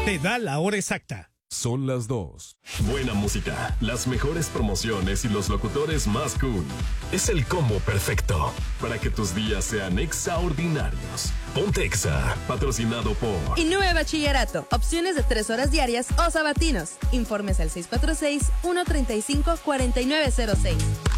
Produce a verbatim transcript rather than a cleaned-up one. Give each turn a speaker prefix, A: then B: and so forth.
A: te da la hora exacta.
B: Son las dos.
C: Buena música, las mejores promociones y los locutores más cool. Es el combo perfecto para que tus días sean extraordinarios. Ponte Exa, patrocinado por
D: Inúe Bachillerato. Opciones de tres horas diarias o sabatinos. Informes al seis cuatro seis, uno tres cinco, cuatro nueve cero seis.